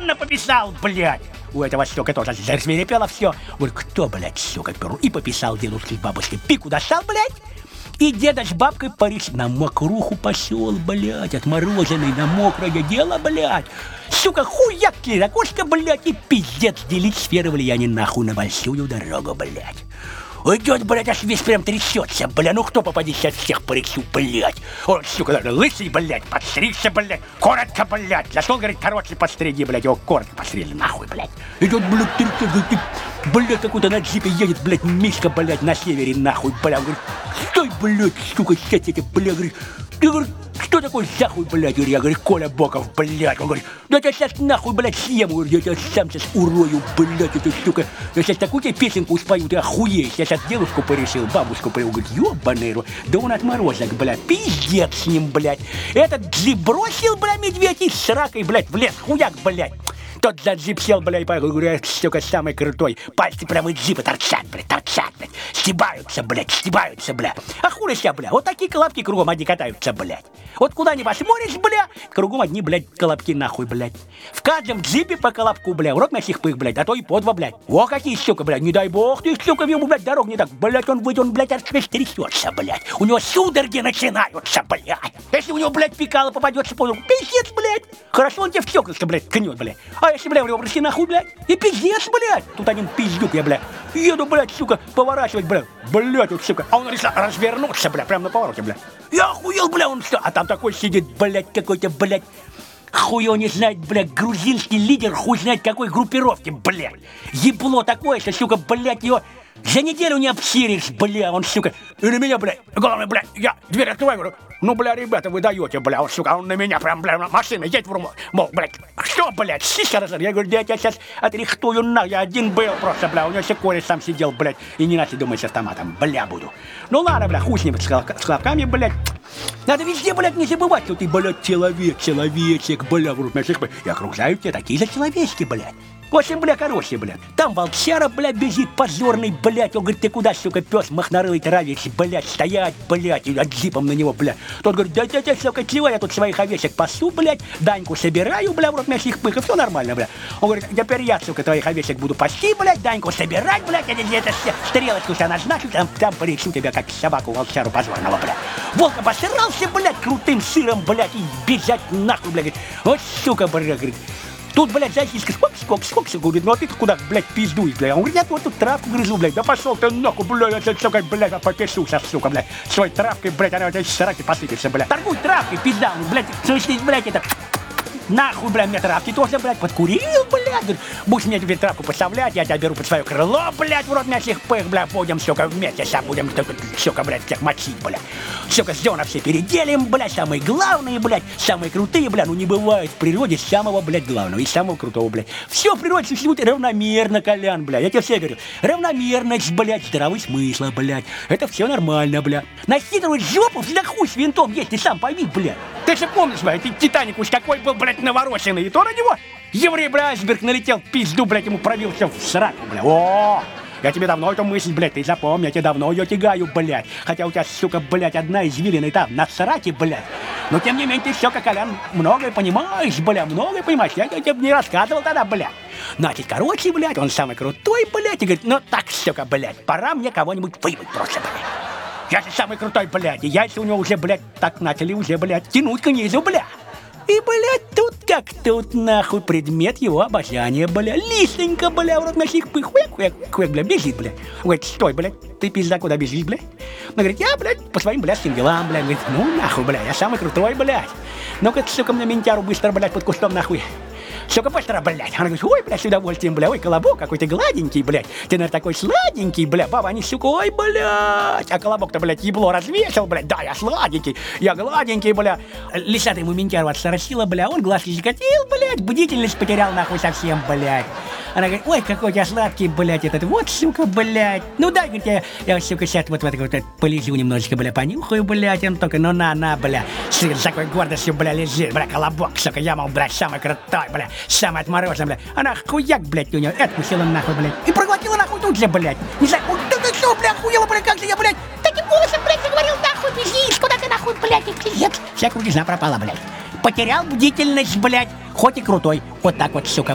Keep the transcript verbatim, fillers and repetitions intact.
Охуенно пописал, блядь! У этого, сука, тоже засвирепело все. Говорю, кто, блядь, сука, перу? И пописал дедушке с бабушкой. Пику достал, блядь. И деда с бабкой Париж на мокруху пошел, блядь, отмороженный на мокрое дело, блядь. Сука, хуяк окошко, блядь, и пиздец делить сферы влияния нахуй на большую дорогу, блядь. Идет, блядь, аж весь прям трясется, бля, ну кто попадет сейчас всех по рексу, блядь. Он, сука, даже лысый, блядь, подстригся, блядь, коротко, блядь. Зашел, говорит, короче подстриги, блядь, его коротко постригли, нахуй, блядь. Идет, блядь, трясется, говорит, блядь, какой-то на джипе едет, блядь, Мишка, блядь, на севере, нахуй, блядь. Он говорит, стой, блядь, сука, сядь, эти, блядь, говорит, ты, говорит, что такое захуй, блядь? Я говорю, Коля Боков, блядь. Он говорит, да я сейчас нахуй, блядь, съем. Говорю, я тебя сам сейчас урою, блядь, эту штука. Я сейчас такую тебе песенку спою, ты охуеешь. Я сейчас девушку порешил, бабушку порешил. Говорит, ёбаный рот. Да он отморозок, блядь, пиздец с ним, блядь. Этот джип бросил, блядь, медведь и с ракой, блядь, в лес, хуяк, блядь. Тот за джип сел, блядь, и поехал, говорю, я, сука, самый крутой. Пальцы прямо из джипа торчат, блядь, торчат, блядь. Стебаются, блядь, стебаются, блядь. А хули ся, блядь, вот такие колобки кругом одни катаются, блядь. Вот куда ни посмотришь, блядь, кругом одни, блядь, колобки нахуй, блядь. В каждом джипе по колобку, блядь, урок на сих пых, блядь, а то и по два, блядь. О, какие, сука, блядь, не дай бог ты, сука, ему, блядь, дорог не так, блядь, он выйдет, он, блядь, аж трясется, блядь. У него судороги начинаются, блядь. Если у него, блядь, пикало попадется, понял, пиздец, блядь. Хорошо, он тебе в стеклышко, блядь, ткнет, блядь. А если, блядь, у него прыжки нахуй, блядь, и пиздец, блядь. Тут один пиздюк, я, блядь, еду, блядь, сука, поворачивать, блядь, блядь, вот, сука. А он решил развернуться, блядь, прямо на повороте, блядь. Я охуел, блядь, он что? А там такой сидит, блядь, какой-то, блядь, хуй его не знает, блядь, грузинский лидер, хуй знает какой группировки, блядь. Ебло такое, что, сука, блядь, его за неделю не обсиришь, бля, он, сука, и на меня, блядь, главное, блядь, я дверь открываю, говорю, ну, бля, ребята, вы даете, бля, он, сука, он на меня прям, бля, машина, едет в руму, мол, блядь, что, блядь, сиська разорвал? Я говорю, да я тебя сейчас отрихтую, на, я один был просто, бля, у него секундой сам сидел, блядь, и не начал думать с автоматом, бля, буду. Ну, ладно, бля, хуй с ним, с хлопками, блядь. Надо везде, блядь, не забывать, что ты, блядь, человек, человечек, бля, в руке, и окружают тебя такие же человечки, блядь. В общем, бля, короче, блядь, там волчара, блядь, бежит позорный, блядь. Он говорит, ты куда, сука, пес махнарылый травишь, блядь, стоять, блядь, и джипом на него, блядь. Тот говорит, да я, сука, чего, я тут своих овечек пасу, блядь, Даньку собираю, бля, в рот мясных пых, и все нормально, блядь. Он говорит, теперь я, сука, твоих овечек буду пасти, блядь, Даньку собирать, блядь, я это стрелочку себя назначу, там, там поречу тебя, как собаку волчару позорного, блядь. Волк обосрался, блядь, крутым сыром, блядь, и бежать нахуй, блядь, вот, сука, блядь, говорит. Тут, блядь, зайчишка, скок, скок, скок, скок, говорит, ну а ты куда, блядь, пиздуешь, блядь? Он говорит, я вот тут травку грызу, блядь, да пошел ты нахуй, блядь, я тебя, сука, блядь, попишу сейчас, сука, блядь, своей травкой, блядь, она у тебя сраки посыпется, блядь. Торгуй травкой, пизда, блядь, слышишь, блядь, это... Нахуй, блядь, мне травки тоже, блядь, подкурил, блядь. Говорит, будешь мне теперь травку поставлять, я тебя беру под свое крыло, блядь, в рот мясных пых, блядь, будем, сука, вместе, сам будем, сука, блядь, всех мочить, блядь. Сука, зона все переделим, блядь, самые главные, блядь, самые крутые, блядь, ну не бывает в природе самого, блядь, главного и самого крутого, блядь. Все в природе существует равномерно, Колян, блядь, я тебе все говорю. Равномерность, блядь, здравый смысл, блядь, это все нормально, блядь. Насидывать жопу, всегда хуй с винтом есть, ты сам пойми, блядь. Ты же помнишь, блядь, ты Титаник уж какой был, блядь, навороченный, и то на него еврей, блядь, айсберг налетел, пизду, блядь, ему пробился в сраку, блядь. О, я тебе давно эту мысль, блядь, ты запомни, я тебе давно ее тягаю, блядь. Хотя у тебя, сука, блядь, одна извилина там, на сраке, блядь. Но тем не менее, ты, сука, Колян, многое понимаешь, блядь, многое понимаешь. Я, я тебе не рассказывал тогда, блядь. Значит, короче, блядь, он самый крутой, блядь, и говорит, ну так, сука, блядь, пора мне кого-нибудь выбыть просто, блядь. Я же самый крутой, блядь, и яйца у него уже, блядь, так начали уже, блядь, тянуть к низу, блядь. И, блядь, тут как тут, нахуй, предмет его обожания, бля. Лисенько, бля, в рот мясных пых, хуяк, хуяк, хуяк, бля, бежит, бля. Говорит, стой, блядь, ты, пизда, куда бежишь, блядь? Он говорит, я, блядь, по своим, блядским делам, блядь. Говорит, ну, нахуй, блядь, я самый крутой, блядь. Ну-ка, сука, мне ментяру быстро, блядь, под кустом, нахуй. Сука, быстро, блядь. Она говорит, ой, блядь, с удовольствием, бля, ой, колобок, какой ты гладенький, блядь. Ты, наверное, такой сладенький, бля, баба, они, сука, ой, блядь. А колобок-то, блядь, ебло развесил, блядь, да, я сладенький, я гладенький, бля. Лисата ему ментяру отсоросила, бля, он глазки закатил, блядь, бдительность потерял, нахуй, совсем, блядь. Она говорит, ой, какой я сладкий, блядь, этот, вот, сука, блядь. Ну, дай, говорит, я, я, сука, сейчас вот в это вот полежу немножечко, бля, понюхаю, блядь, он только, ну, на, на, бля. Сын с такой гордостью, бля, лежит, бля, колобок, сука, я, мол, блядь, самый крутой, бля, самый отмороженный, бля. Она хуяк, блядь, у нее, откусила нахуй, блядь, и проглотила нахуй тут же, блядь. Не знаю, вот ты что, бля, охуела, бля, как же я, блядь, таким голосом, блядь, заговорил, нахуй, бежишь, куда ты, нахуй, блядь, и пиздец. Вся крутизна пропала, блядь. Потерял бдительность, блядь, хоть и крутой, вот так вот, сука.